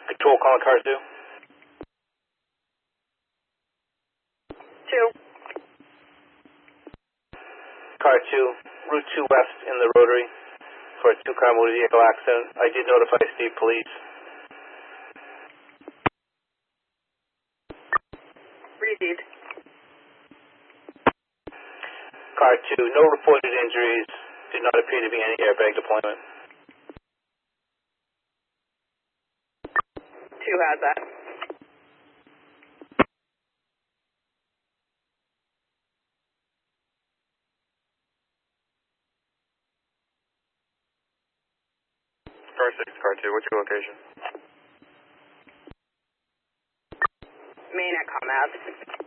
Control calling car 2. 2. Car 2, Route 2 West in the Rotary for a 2-car motor vehicle accident. I did notify state police. Received. Car 2, no reported injuries. Did not appear to be any airbag deployment. 2 has that. Car 6, Car 2, what's your location? Main at Comab.